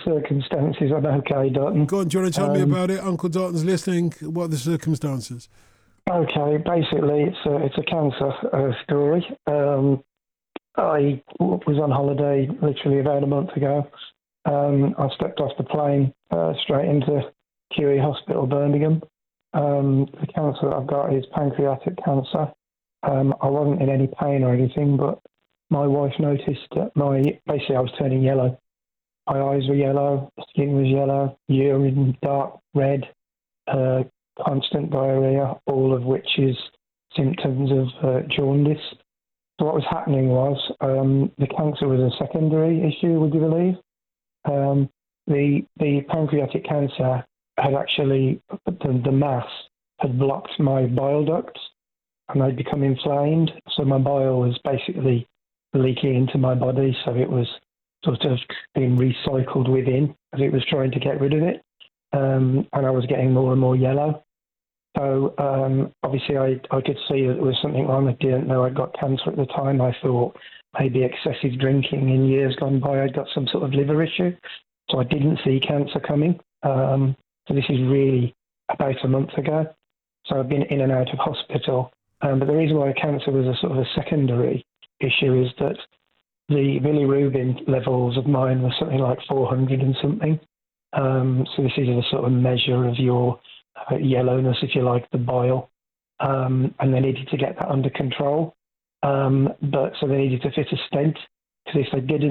circumstances, I'm okay, Dalton. Go on, do you want to tell me about it? Uncle Dalton's listening. What are the circumstances? Okay, basically, it's a cancer story. I was on holiday literally about a month ago. I stepped off the plane straight into QE Hospital, Birmingham. The cancer that I've got is pancreatic cancer. I wasn't in any pain or anything, but my wife noticed that basically I was turning yellow. My eyes were yellow, skin was yellow, urine dark red, constant diarrhea, all of which is symptoms of jaundice. So what was happening was the cancer was a secondary issue, would you believe? The pancreatic cancer had actually, the mass had blocked my bile ducts and they'd become inflamed. So my bile was basically leaking into my body. So it was sort of being recycled within as it was trying to get rid of it. And I was getting more and more yellow. So obviously I could see that there was something wrong. I didn't know I'd got cancer at the time. I thought maybe excessive drinking in years gone by, I'd got some sort of liver issue. So I didn't see cancer coming. So this is really about a month ago. So I've been in and out of hospital. But the reason why cancer was a sort of a secondary issue is that the bilirubin levels of mine were something like 400 and something. So this is a sort of measure of your yellowness, if you like, the bile. And they needed to get that under control. But so they needed to fit a stent, because if they didn't,